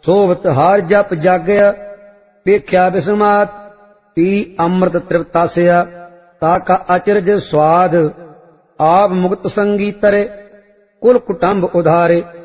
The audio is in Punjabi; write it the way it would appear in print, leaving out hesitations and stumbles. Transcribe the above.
ਸੋਵਤ ਹਾਰ ਜਪ ਜਾਗਿਆ, ਵੇਖਿਆ ਬਿਸਮਾਤ, ਪੀ ਅੰਮ੍ਰਿਤ ਤ੍ਰਿਪਤਾਸਿਆ। ਤਾ ਕਾ ਅਚਰਜ ਸਵਾਦ, ਆਪ ਮੁਕਤ ਸੰਗੀ ਤਰੇ, ਕੁਲ ਕੁਟੰਬ ਉਧਾਰੇ।